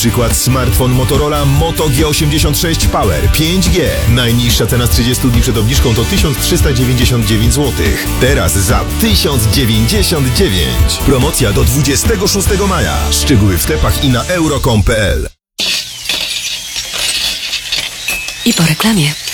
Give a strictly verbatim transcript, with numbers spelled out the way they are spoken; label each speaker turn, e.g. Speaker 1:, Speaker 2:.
Speaker 1: przykład smartfon Motorola Moto G osiemdziesiąt sześć Power pięć G. Najniższa cena z trzydziestu dni przed obniżką to tysiąc trzysta dziewięćdziesiąt dziewięć złotych. Teraz za tysiąc dziewięćdziesiąt dziewięć. Promocja do dwudziestego szóstego maja. Szczegóły w sklepach i na euro kropka com kropka p l.
Speaker 2: I po reklamie.